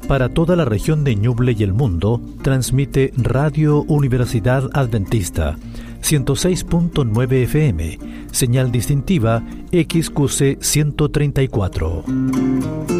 Para toda la región de Ñuble y el mundo, transmite Radio Universidad Adventista, 106.9 FM, señal distintiva XQC 134.